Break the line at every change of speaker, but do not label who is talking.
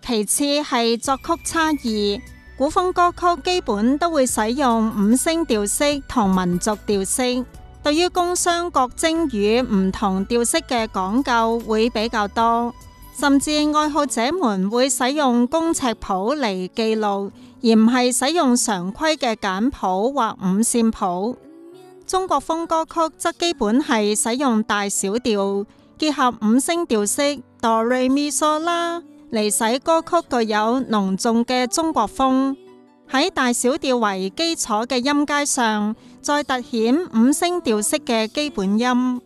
其次係作曲差異，古風歌曲基本都會使用五聲調式同民族調式，對於宮商角徵羽唔同調式嘅講究會比較多，甚至愛好者們會使用工尺譜嚟記錄，而唔係使用常規嘅簡譜或五線譜。中國風歌曲則基本係使用大小調結合五聲調式哆唻咪嗦啦嚟使歌曲具有濃重嘅中國風。喺大小調為基礎嘅音階上，再凸顯五聲調式嘅基本音。